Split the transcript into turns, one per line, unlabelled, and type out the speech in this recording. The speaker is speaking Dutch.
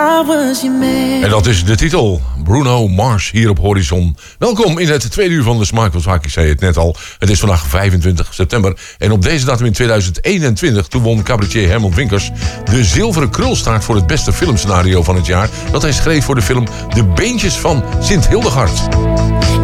was your man.
En dat is de titel. Bruno Mars hier op Horizon. Welkom in het tweede uur van de Smaakverzaak. Ik zei het net al. Het is vandaag 25 september. En op deze datum in 2021... toen won cabaretier Herman Vinkers de zilveren krulstaart voor het beste filmscenario van het jaar. Dat hij schreef voor de film De Beentjes van Sint Hildegard.